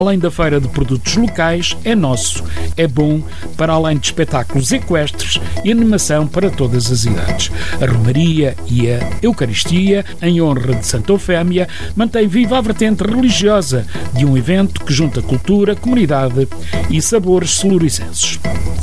Além da feira de produtos locais, é nosso, é bom, para além de espetáculos equestres e animação para todas as idades. A Romaria e a Eucaristia, em honra de Santa Eufémia, mantém viva a vertente religiosa de um evento que junta cultura, comunidade e sabores celuricenses.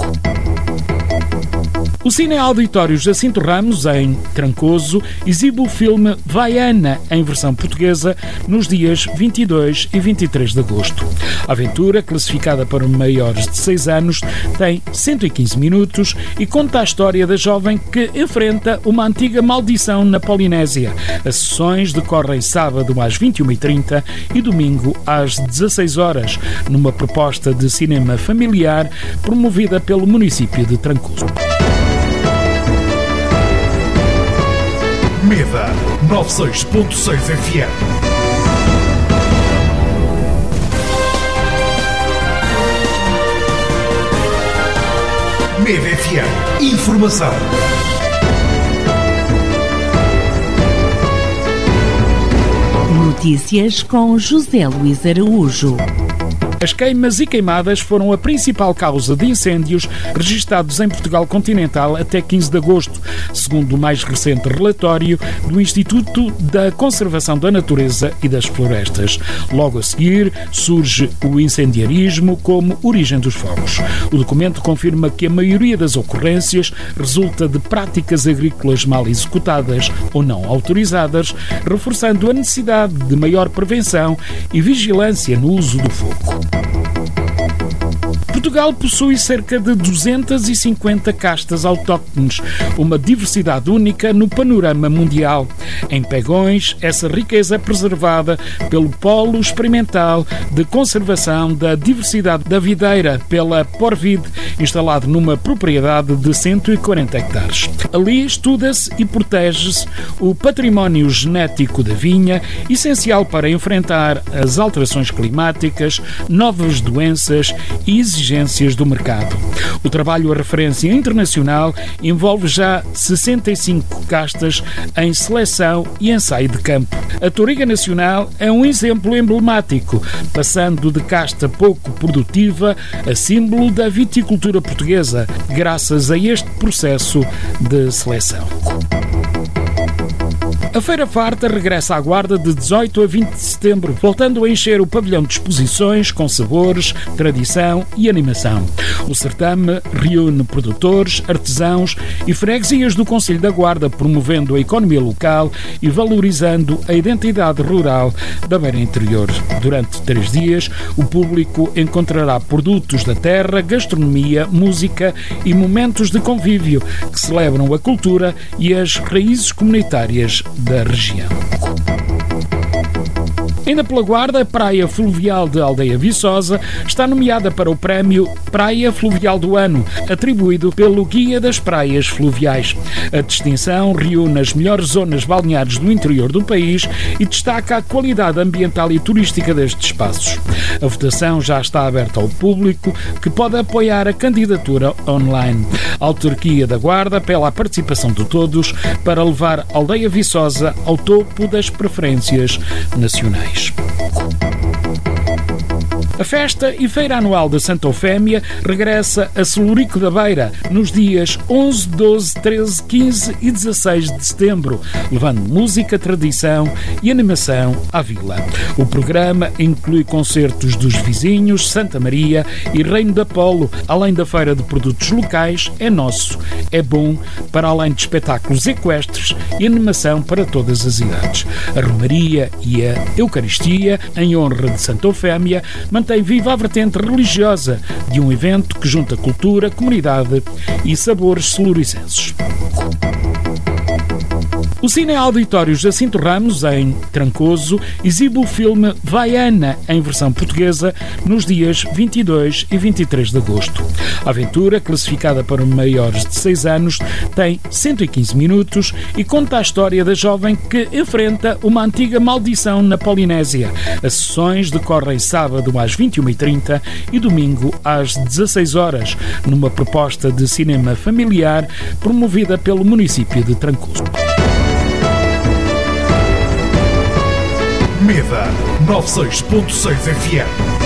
O Cine Auditório Jacinto Ramos, em Trancoso, exibe o filme Vaiana, em versão portuguesa, nos dias 22 e 23 de agosto. A aventura, classificada para maiores de 6 anos, tem 115 minutos e conta a história da jovem que enfrenta uma antiga maldição na Polinésia. As sessões decorrem sábado às 21h30 e domingo às 16 horas, numa proposta de cinema familiar promovida pelo município de Trancoso. Meda 96.6 FM. Meda FM. Informação. Notícias com José Luís Araújo. As queimas e queimadas foram a principal causa de incêndios registados em Portugal continental até 15 de agosto, segundo o mais recente relatório do Instituto da Conservação da Natureza e das Florestas. Logo a seguir, surge o incendiarismo como origem dos fogos. O documento confirma que a maioria das ocorrências resulta de práticas agrícolas mal executadas ou não autorizadas, reforçando a necessidade de maior prevenção e vigilância no uso do fogo. Portugal possui cerca de 250 castas autóctones, uma diversidade única no panorama mundial. Em Pegões, essa riqueza é preservada pelo Polo Experimental de Conservação da Diversidade da Videira, pela Porvid, instalado numa propriedade de 140 hectares. Ali estuda-se e protege-se o património genético da vinha, essencial para enfrentar as alterações climáticas, novas doenças e exigências do mercado. O trabalho a referência internacional envolve já 65 castas em seleção e ensaio de campo. A Touriga Nacional é um exemplo emblemático, passando de casta pouco produtiva a símbolo da viticultura portuguesa, graças a este processo de seleção. A Feira Farta regressa à Guarda de 18 a 20 de setembro, voltando a encher o pavilhão de exposições com sabores, tradição e animação. O certame reúne produtores, artesãos e freguesias do Concelho da Guarda, promovendo a economia local e valorizando a identidade rural da Beira Interior. Durante 3 dias, o público encontrará produtos da terra, gastronomia, música e momentos de convívio que celebram a cultura e as raízes comunitárias da região. Ainda pela Guarda, a Praia Fluvial de Aldeia Viçosa está nomeada para o prémio Praia Fluvial do Ano, atribuído pelo Guia das Praias Fluviais. A distinção reúne as melhores zonas balneares do interior do país e destaca a qualidade ambiental e turística destes espaços. A votação já está aberta ao público, que pode apoiar a candidatura online. A Autarquia da Guarda apela à participação de todos para levar Aldeia Viçosa ao topo das preferências nacionais. A festa e feira anual da Santa Eufémia regressa a Celurico da Beira nos dias 11, 12, 13, 15 e 16 de setembro, levando música, tradição e animação à vila. O programa inclui concertos dos vizinhos, Santa Maria e Reino da Polo, além da feira de produtos locais, é nosso, é bom, para além de espetáculos equestres e animação para todas as idades. A Romaria e a Eucaristia, em honra de Santa Eufémia, mantém viva a vertente religiosa de um evento que junta cultura, comunidade e sabores celuricenses. O Cine Auditório Jacinto Ramos, em Trancoso, exibe o filme Vaiana, em versão portuguesa, nos dias 22 e 23 de agosto. A aventura, classificada para maiores de 6 anos, tem 115 minutos e conta a história da jovem que enfrenta uma antiga maldição na Polinésia. As sessões decorrem sábado às 21h30 e domingo às 16 horas, numa proposta de cinema familiar promovida pelo município de Trancoso. Meda 96.6 FM.